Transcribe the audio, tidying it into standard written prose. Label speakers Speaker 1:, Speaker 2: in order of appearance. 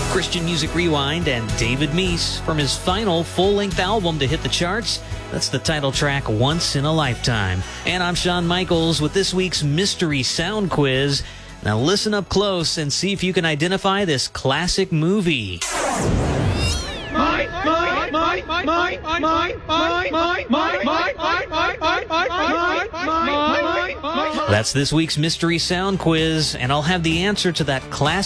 Speaker 1: Christian Music Rewind and David Meese from his final full-length album to hit the charts. That's the title track, Once in a Lifetime. And I'm Shawn Michaels with this week's Mystery Sound Quiz. Now listen up close and see if you can identify this classic movie. That's this week's Mystery Sound Quiz, and I'll have the answer to that classic